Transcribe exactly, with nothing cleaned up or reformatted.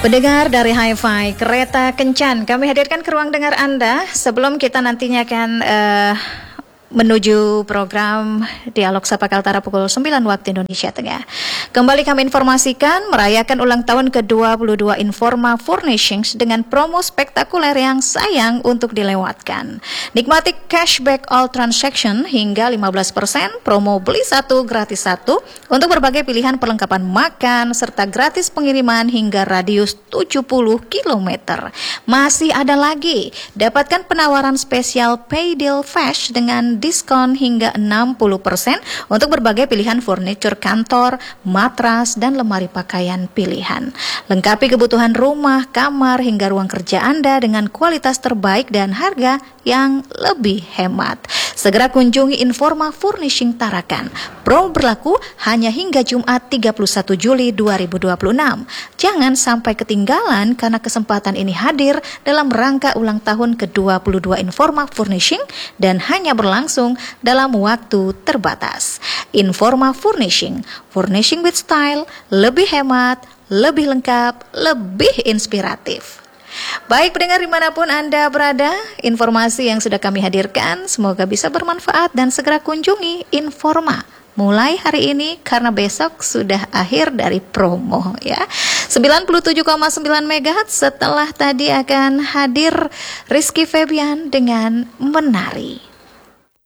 Pendengar dari Hi-Fi Kereta Kencan, kami hadirkan ke ruang dengar Anda sebelum kita nantinya akan uh, menuju program Dialog Sapa Kaltara pukul sembilan waktu Indonesia Tengah. Kembali kami informasikan merayakan ulang tahun ke dua puluh dua Informa Furnishings dengan promo spektakuler yang sayang untuk dilewatkan. Nikmati cashback all transaction hingga lima belas persen, promo beli satu gratis satu untuk berbagai pilihan perlengkapan makan serta gratis pengiriman hingga radius tujuh puluh kilometer. Masih ada lagi, dapatkan penawaran spesial Pay Deal Flash dengan diskon hingga enam puluh persen untuk berbagai pilihan furniture kantor, matras, dan lemari pakaian pilihan. Lengkapi kebutuhan rumah, kamar, hingga ruang kerja Anda dengan kualitas terbaik dan harga yang lebih hemat. Segera kunjungi Informa Furnishing Tarakan. Promo berlaku hanya hingga Jumat tiga puluh satu Juli dua ribu dua puluh enam. Jangan sampai ketinggalan karena kesempatan ini hadir dalam rangka ulang tahun ke dua puluh dua Informa Furnishing dan hanya berlangsung dalam waktu terbatas. Informa Furnishing, furnishing with style, lebih hemat, lebih lengkap, lebih inspiratif. Baik pendengar dimanapun Anda berada, informasi yang sudah kami hadirkan semoga bisa bermanfaat dan segera kunjungi Informa mulai hari ini karena besok sudah akhir dari promo ya. sembilan puluh tujuh koma sembilan megahertz setelah tadi akan hadir Rizky Febian dengan Menari.